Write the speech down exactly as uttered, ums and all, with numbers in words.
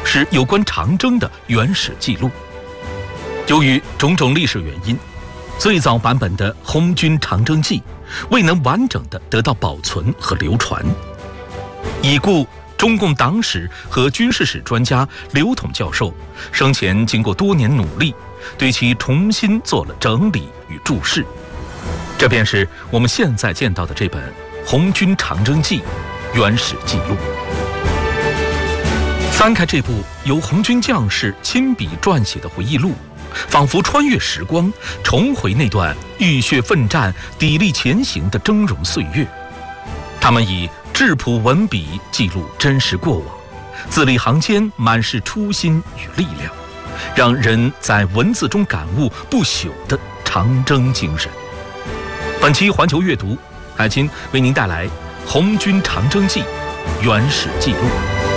是有关长征的原始记录。由于种种历史原因，最早版本的《红军长征记》未能完整地得到保存和流传，已故中共党史和军事史专家刘统教授生前经过多年努力，对其重新做了整理与注释。这便是我们现在见到的这本《红军长征记》原始记录。翻开这部由红军将士亲笔撰写的回忆录，仿佛穿越时光，重回那段浴血奋战、砥砺前行的峥嵘岁月。他们以质朴文笔记录真实过往，字里行间满是初心与力量，让人在文字中感悟不朽的长征精神。本期环球阅读，海清为您带来《红军长征记》原始记录。